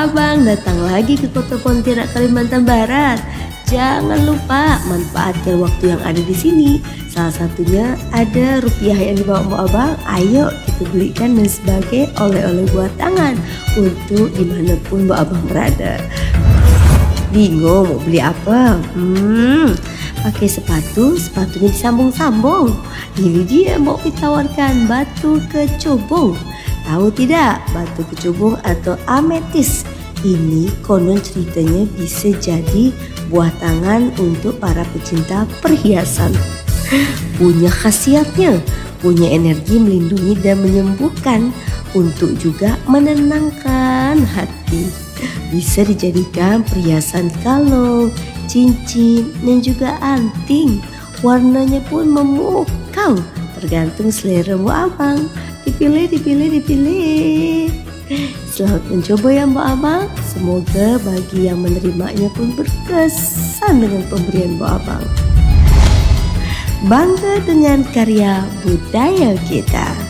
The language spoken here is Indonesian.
Abang datang lagi ke kota Pontianak, Kalimantan Barat. Jangan lupa manfaatkan waktu yang ada di sini. Salah satunya ada rupiah yang dibawa Mbak Abang. Ayo kita belikan dan sebagai oleh-oleh buat tangan untuk dimanapun Mbak Abang berada. Bingung mau beli apa? Pakai sepatunya disambung-sambung. Ini dia mau ditawarkan batu kecubung. Tahu tidak batu kecubung atau ametis? Ini konon ceritanya bisa jadi buah tangan untuk para pecinta perhiasan. Punya khasiatnya, punya energi melindungi dan menyembuhkan, untuk juga menenangkan hati. Bisa dijadikan perhiasan kalung, cincin, dan juga anting. Warnanya pun memukau, tergantung selera Mbak Abang. Dipilih. Selamat mencoba ya Mbak Abang. Semoga bagi yang menerimanya pun berkesan dengan pemberian Mbak Abang. Bangga dengan karya budaya kita.